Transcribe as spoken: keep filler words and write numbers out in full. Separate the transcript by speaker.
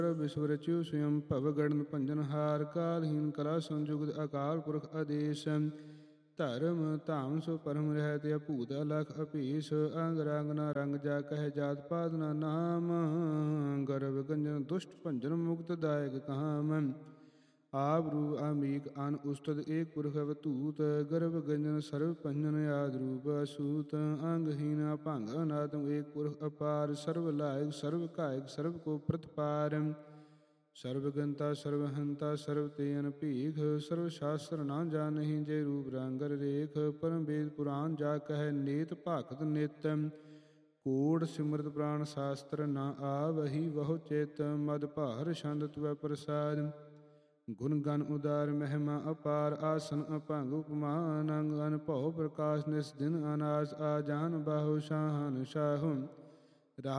Speaker 1: ਵਿਸ਼ਵ ਰਚਿਓ ਸਵਯੰ ਭਵ ਗੜਨ ਭੰਜਨ ਹਾਰ ਕਾਲਹੀਨ ਕਲਾ ਸੰਜੁਗਤ ਅਕਾਲ ਪੁਰਖ ਆਦੇਸ਼ ਧਰਮ ਧਾਮ ਸੋ ਪਰਮ ਰਹਿਤ ਅਭੂਤ ਅਲਖ ਅਭੀਸ ਅੰਗ ਰੰਗ ਨਾ ਰੰਗ ਜਾ ਕਹਿ ਜਾਤ ਪਾਤ ਨਾ ਨਾਮ ਗਰਭ ਗੰਜਨ ਦੁਸ਼ਟ ਭੰਜਨ ਮੁਕਤ ਦਾਇਕ ਕਾਮ ਆਪ ਰੂ ਆਮੀਕ ਅਨ ਉਸਤਤ ਏਕ ਪੁਰਖ ਅਵਤੂਤ ਗਰਭ ਗੰਜਨ ਸਰਬ ਭੰਜਨ ਆਦ ਰੂਪ ਅਸੂਤ ਅੰਗਹੀਨ ਭੰਗ ਅਨਾਤਮ ਏਕ ਪੁਰਖ ਅਪਾਰ ਸਰਬ ਲਾਇਕ ਸਰਬ ਕਾਇਕ ਸਰਬ ਕੋ ਪ੍ਰਤਪਾਰ ਸਰਬ ਗੰਤਾ ਸਰਬ ਹੰਤਾ ਸਰਬ ਤੇ ਅਨਭੀਖ ਸਰਬ ਸ਼ਾਸਤਰ ਨਾ ਜਾਣਹੀ ਜੇ ਰੂਪ ਰੰਗਰ ਰੇਖ ਪਰਮ ਵੇਦ ਪੁਰਾਨ ਜਾ ਕਹਿ ਨੇਤ ਭਾਖਤ ਨਿਤ ਕੋੜ ਸਿਮਰਤ ਪ੍ਰਾਨ ਸ਼ਾਸਤਰ ਨਾ ਆਵਹੀ ਬਹੁ ਚੇਤ ਮਦ ਭਾਰ ਛੰਦ ਤੁਵੈ ਪ੍ਰਸਾਦ ਗੁਣ ਗਨ ਉਦਾਰ ਮਹਿਮਾ ਅਪਾਰ ਆਸਨ ਅਭੰਗ ਉਪਮਾਨ ਅੰਗ ਅਨ ਭਉ ਪ੍ਰਕਾਸ਼ ਨਿਸ ਦਿਨ ਅਨਾਸ ਆ ਜਾਨ ਬਾਹੂ ਸ਼ਾਹਨ ਸ਼ਾਹੁ